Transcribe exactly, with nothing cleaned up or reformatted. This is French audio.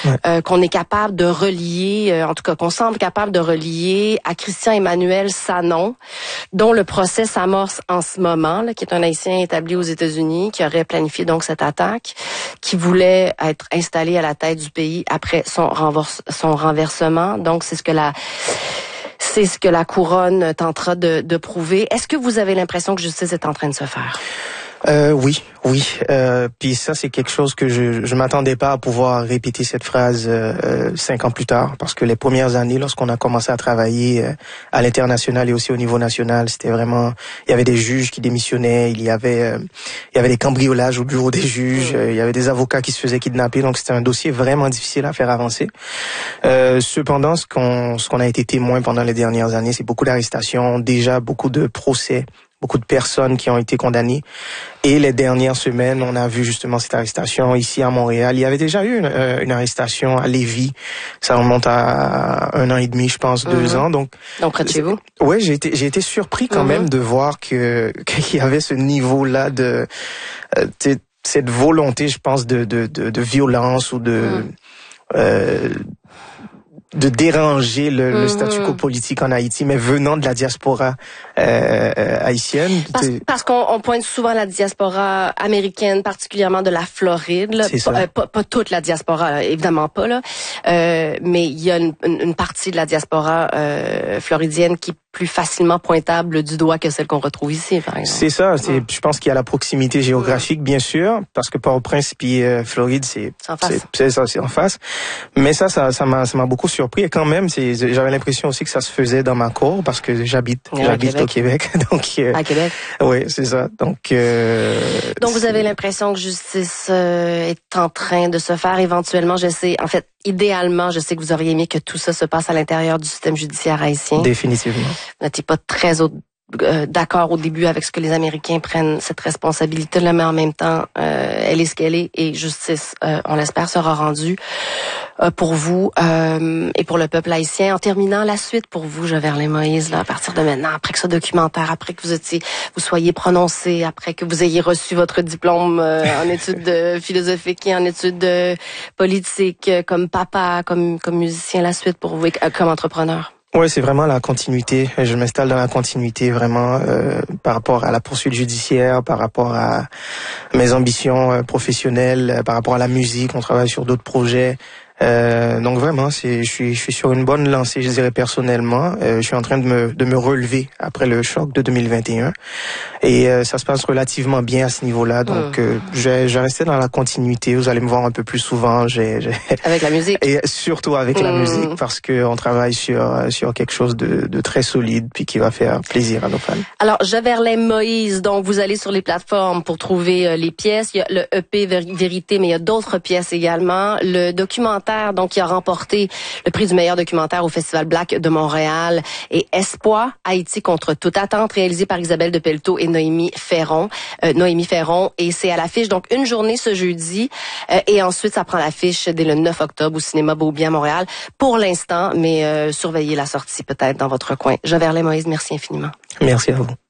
ouais. euh, qu'on est capable de relier, euh, en tout cas qu'on semble capable de relier à Christian Emmanuel Sanon, dont le procès s'amorce en ce moment, là, qui est un Haïtien établi aux États-Unis, qui aurait planifié donc cette attaque, qui voulait être installé à la tête du pays après son, renverse, son renversement. Donc c'est ce que la c'est ce que la couronne tentera de, de prouver. Est-ce que vous avez l'impression que justice est en train de se faire? Euh, oui, oui. Euh, puis ça, c'est quelque chose que je je m'attendais pas à pouvoir répéter cette phrase euh, cinq ans plus tard, parce que les premières années, lorsqu'on a commencé à travailler euh, à l'international et aussi au niveau national, c'était vraiment, il y avait des juges qui démissionnaient, il y avait euh, il y avait des cambriolages au bureau des juges, euh, il y avait des avocats qui se faisaient kidnapper, donc c'était un dossier vraiment difficile à faire avancer. Euh, cependant, ce qu'on ce qu'on a été témoin pendant les dernières années, c'est beaucoup d'arrestations, déjà beaucoup de procès, beaucoup de personnes qui ont été condamnées. Et les dernières semaines, on a vu justement cette arrestation ici à Montréal. Il y avait déjà eu une, euh, une arrestation à Lévis. Ça remonte à un an et demi, je pense, mm-hmm. deux ans. Donc, donc près de chez vous. Ouais, j'ai été, j'ai été surpris quand mm-hmm. même de voir que qu'il y avait ce niveau-là de euh, cette volonté, je pense, de de de, de violence ou de mm. euh, de déranger le, mmh. le statu quo politique en Haïti, mais venant de la diaspora euh, euh, haïtienne. Parce, parce qu'on on pointe souvent la diaspora américaine, particulièrement de la Floride. Là. C'est ça. Pas, pas, pas toute la diaspora, là, évidemment pas, là. Euh, mais il y a une, une partie de la diaspora euh, floridienne qui est plus facilement pointable du doigt que celle qu'on retrouve ici, par exemple. C'est ça. C'est, mmh. Je pense qu'il y a la proximité géographique, mmh. bien sûr, parce que Port-au-Prince puis euh, Floride, c'est, c'est, c'est ça, c'est en face. Mais ça, ça, ça m'a, ça m'a beaucoup surpris. Et quand même, c'est, j'avais l'impression aussi que ça se faisait dans ma cour, parce que j'habite, ouais, j'habite Québec. au Québec. Donc, euh, à Québec. Oui, c'est ça. Donc, euh, donc vous avez l'impression que justice euh, est en train de se faire éventuellement. Je sais, en fait, idéalement, je sais que vous auriez aimé que tout ça se passe à l'intérieur du système judiciaire haïtien. Définitivement. Vous n'étiez pas très au, euh, d'accord au début avec ce que les Américains prennent cette responsabilité-là, mais en même temps, euh, elle est ce qu'elle est et justice, euh, on l'espère, sera rendue euh, pour vous euh, et pour le peuple haïtien. En terminant, la suite pour vous, Joverlin Moïse, là, à partir de maintenant, après que ce documentaire, après que vous étiez, vous soyez prononcé, après que vous ayez reçu votre diplôme euh, en études de philosophiques et en études de politique, euh, comme papa, comme comme musicien, la suite pour vous, euh, comme entrepreneur. Ouais, c'est vraiment la continuité. Je m'installe dans la continuité vraiment euh, par rapport à la poursuite judiciaire, par rapport à mes ambitions euh, professionnelles, euh, par rapport à la musique. On travaille sur d'autres projets. Euh, donc vraiment, c'est, je suis, je suis sur une bonne lancée, je dirais personnellement. Euh, je suis en train de me, de me relever après le choc de deux mille vingt et un, et euh, ça se passe relativement bien à ce niveau-là. Donc, euh, j'ai, j'ai resté dans la continuité. Vous allez me voir un peu plus souvent. J'ai, j'ai... Avec la musique. Et surtout avec mmh. la musique, parce que on travaille sur sur quelque chose de, de très solide, puis qui va faire plaisir à nos fans. Alors, Joverlin Moïse, donc vous allez sur les plateformes pour trouver euh, les pièces. Il y a le E P Vérité, mais il y a d'autres pièces également. Le documentaire, donc, qui a remporté le prix du meilleur documentaire au Festival Black de Montréal, et Espoir, Haïti contre toute attente, réalisé par Isabelle de Pelletot et Noémie Ferron. Euh, Noémie Ferron, et c'est à l'affiche, donc, une journée ce jeudi, euh, et ensuite, ça prend l'affiche dès le neuf octobre au cinéma Beaubien à Montréal, pour l'instant, mais euh, surveillez la sortie peut-être dans votre coin. Joverlin Moïse, merci infiniment. Merci à vous.